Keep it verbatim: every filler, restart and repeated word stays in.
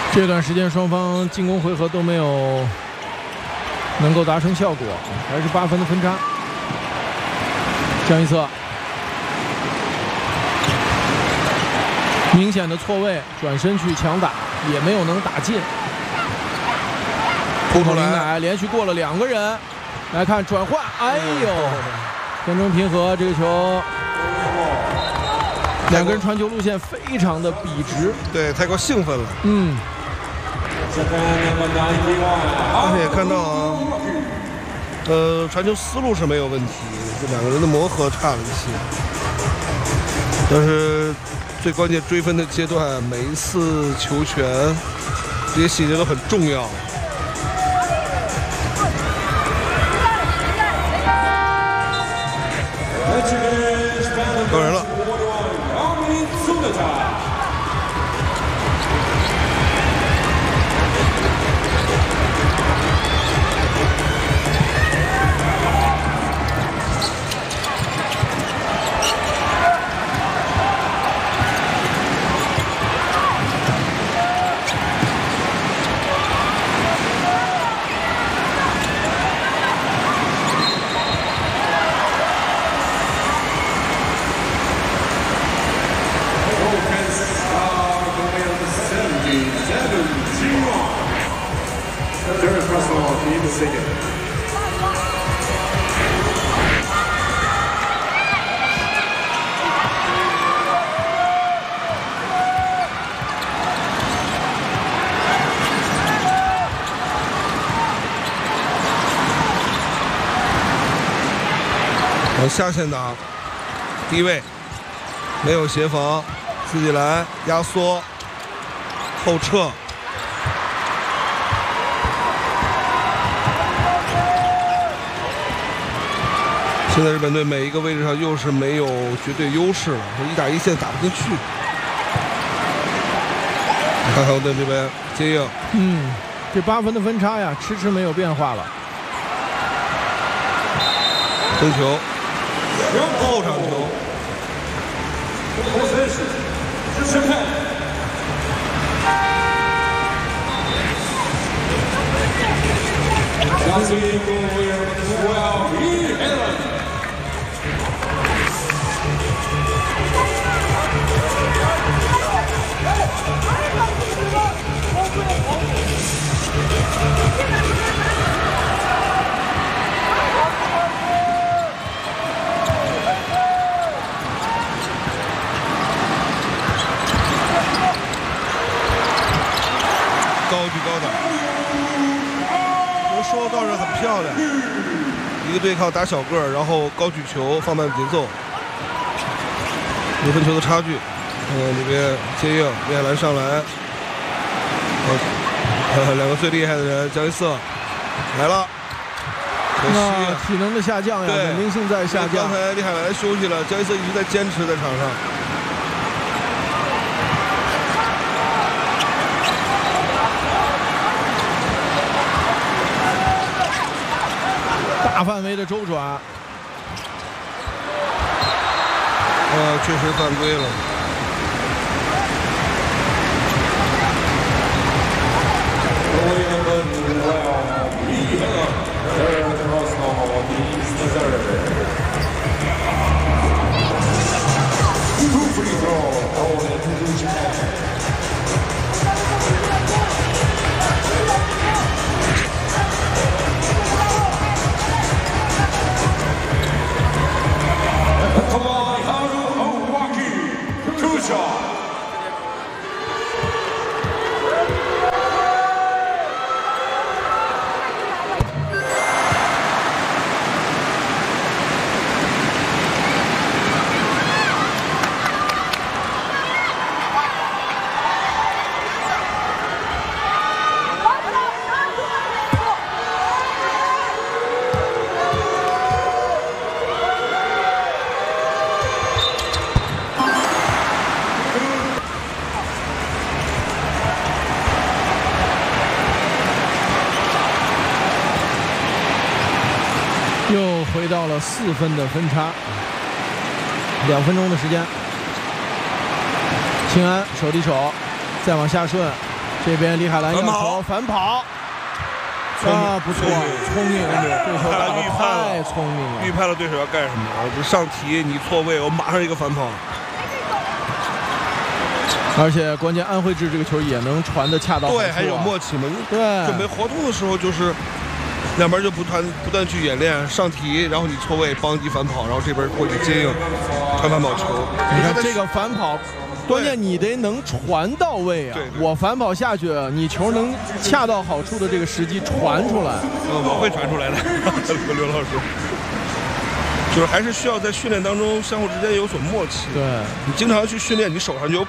这段时间双方进攻回合都没有能够达成效果，还是八分的分差。江一策明显的错位，转身去强打，也没有能打进。 扑出来， 来连续过了两个人，来看转换，哎呦，分钟平和，这个球。两个人传球路线非常的笔直， 对，太过兴奋了。 嗯， 而且也看到啊，呃，传球思路是没有问题，这两个人的磨合差了一些。但是最关键追分的阶段，每一次球权这些细节都很重要。高人了。往下线打，低位没有协防，自己来压缩后撤。现在日本队每一个位置上又是没有绝对优势了，一打一线打不进去。看韩国队这边接应， 嗯，这八分的分差呀，迟迟没有变化了。 争球，后场球。高举高打，我说倒是很漂亮，一个对抗打小个儿，然后高举球放慢节奏，六分球的差距。嗯，这边接应叶海兰上来，呃，两个最厉害的人，江一瑟来了，可惜体能的下降呀，稳定性在下降。 刚才李海兰休息了，江一瑟一直在坚持在场上。 大范围的周转， 呃，确实犯规了。 又回到了四分的分差，两分钟的时间。清安手递手，再往下顺， 这边李海兰要反跑求反跑， 聪明啊，不错，聪明，对手打得太聪明了， 预判了对手要干什么。这上提你错位，我马上一个反跑。 而且关键安徽智这个球也能传的恰到好处、啊， 对，还有默契嘛。 对， 准备活动的时候就是两边就不断不断去演练上提，然后你错位帮敌反跑，然后这边过去接应传反跑球。 你看这个反跑。关键你得能传到位啊！ 对对我反跑下去，你球能恰到好处的这个时机传出来。 嗯，我会传出来的，刘老师。就是还是需要在训练当中相互之间有所默契。 对， 你经常去训练，你手上就有